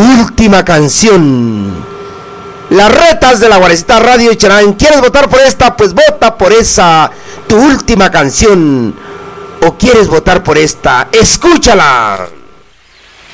última canción. Las retas de la Guarecita Radio Icharán. ¿Quieres votar por esta? Pues vota por esa, tu última canción. ¿O quieres votar por esta? Escúchala.